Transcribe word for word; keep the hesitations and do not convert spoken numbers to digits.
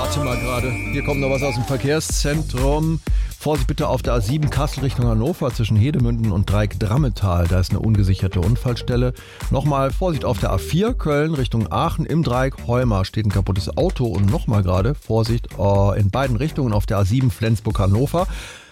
Warte mal gerade. Hier kommt noch was aus dem Verkehrszentrum. Vorsicht bitte auf der A sieben Kassel Richtung Hannover zwischen Hedemünden und Dreieck-Drammetal. Da ist eine ungesicherte Unfallstelle. Nochmal Vorsicht auf der A vier Köln Richtung Aachen im Dreieck Heumar steht ein kaputtes Auto. Und nochmal gerade Vorsicht äh, in beiden Richtungen auf der A sieben Flensburg-Hannover.